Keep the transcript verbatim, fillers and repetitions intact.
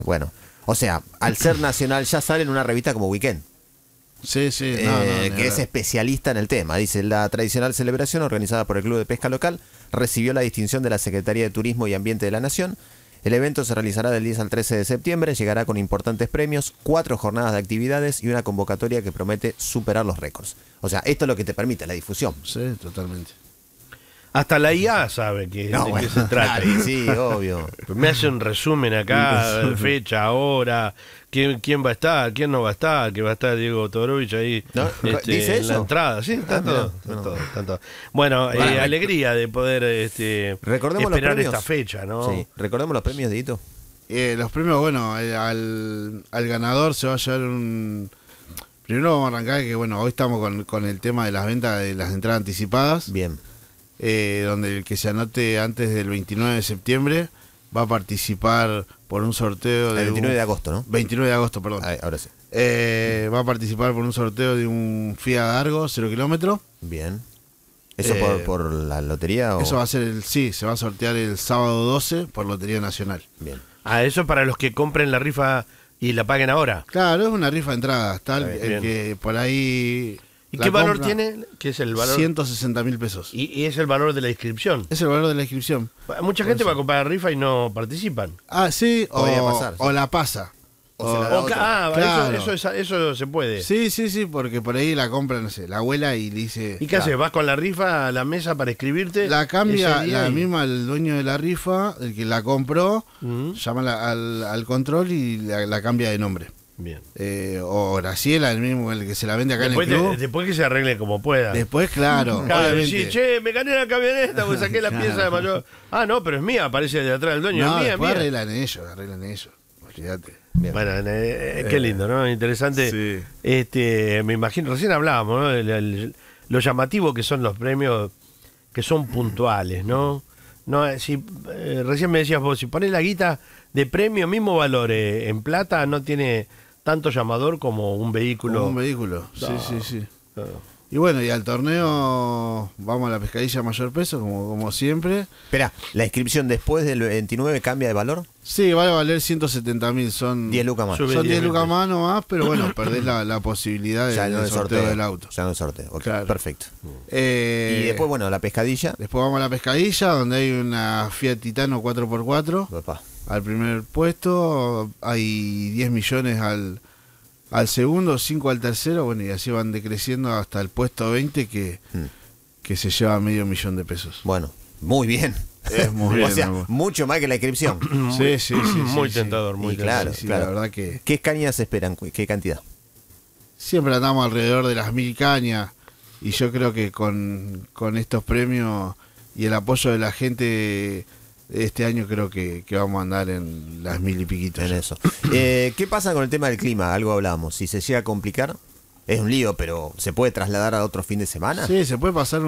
Bueno, o sea, al ser nacional ya sale en una revista como Weekend. Sí, sí, eh, no, no, que es verdad. especialista en el tema. Dice, la tradicional celebración organizada por el Club de Pesca Local recibió la distinción de la Secretaría de Turismo y Ambiente de la Nación. El evento se realizará del diez al trece de septiembre, llegará con importantes premios, cuatro jornadas de actividades y una convocatoria que promete superar los récords. O sea, esto es lo que te permite, la difusión. Sí, totalmente. Hasta la I A sabe que, No, de bueno, qué se trata. claro, sí, obvio. Me hace un resumen acá, fecha, hora, quién, quién va a estar, quién no va a estar, que va a estar Diego Torovich ahí ¿No? este, ¿Dice en la eso? entrada. Sí, está Ah, todo, mirá, está no. todo, está todo. Bueno, eh, Bueno, alegría de poder este, Recordemos los esperar premios. esta fecha, ¿no? Sí, recordemos los premios de Hito. Eh, los premios, bueno, eh, al, al ganador se va a llevar un... Primero vamos a arrancar que, bueno, hoy estamos con, con el tema de las ventas de las entradas anticipadas. Bien. Eh, donde el que se anote antes del veintinueve de septiembre va a participar por un sorteo de... El veintinueve un- de agosto, ¿no? veintinueve de agosto, perdón. Ahí, ahora sí. Eh, va a participar por un sorteo de un Fiat Argo, cero kilómetros. Bien. ¿Eso Eh, por, por la lotería o...? Eso va a ser el... Sí, se va a sortear el sábado doce por Lotería Nacional. Bien. Ah, eso es para los que compren la rifa y la paguen ahora. Claro, es una rifa de entradas, tal, Está el bien. que por ahí... ¿Y la qué valor compra, tiene? ¿Qué es el valor? ciento sesenta mil pesos. Y, y es el valor de la inscripción. Es el valor de la inscripción. Mucha gente va a comprar la rifa y no participan. Ah, sí, o, Podría pasar, sí. o la pasa. O se la da O- O otro. ca- ah, Claro. eso, eso, es- eso se puede. Sí, sí, sí, porque por ahí la compra, no sé, la abuela y le dice... ¿Y qué haces? ¿Vas con la rifa a la mesa para escribirte? La cambia ese día la y- misma el dueño de la rifa, el que la compró, Mm, llama la- al, al control y la, la cambia de nombre. Bien. Eh, o Graciela, el mismo, el que se la vende acá Después, en el te- club. después que se arregle como pueda. Después, claro, Claro, obviamente. decir, che, me gané la camioneta porque saqué la Claro. pieza de mayor. Ah, no, pero es mía, aparece de atrás del dueño. No, es mía, es después mía. arreglan ellos, arreglan ellos. Olvídate. Bien. Bueno, eh, qué lindo, ¿no? Interesante. Sí. Este, me imagino, recién hablábamos, ¿no? El- el- lo llamativo que son los premios que son puntuales, ¿no? No, eh, si eh, recién me decías vos, si pones la guita de premio, mismo valor eh, en plata, no tiene tanto llamador como un vehículo. Como un vehículo, sí, No. sí, sí. No. Y bueno, y al torneo vamos a la pescadilla mayor peso, como, como siempre. Espera, ¿la inscripción después del veintinueve cambia de valor? Sí, va a valer ciento setenta mil, son diez lucas más. Sube son diez diez mil lucas pesos. más nomás, pero bueno, perdés la, la posibilidad de- Ya no del el sorteo, sorteo del auto. Ya no el sorteo. Ok, Claro. perfecto. Eh, Y después, bueno, la pescadilla. después vamos a la pescadilla, donde hay una Fiat Titano cuatro por cuatro Papá. al primer puesto, hay diez millones al, al segundo, cinco al tercero, bueno, y así van decreciendo hasta el puesto veinte que, Mm. que se lleva medio millón de pesos. Bueno, muy bien. Es muy O bien, sea, amor. mucho más que la inscripción. Sí, sí, sí, sí, Muy sí. tentador, muy Y tentador. claro, Sí, claro. la verdad que ¿Qué cañas esperan? ¿Qué cantidad? siempre andamos alrededor de las mil cañas y yo creo que con, con estos premios y el apoyo de la gente este año creo que, que vamos a andar en las mil y piquitos. En ya. eso. Eh, ¿Qué pasa con el tema del clima? Algo hablamos. Si se llega a complicar, es un lío, pero ¿se puede trasladar a otro fin de semana? Sí, se puede pasar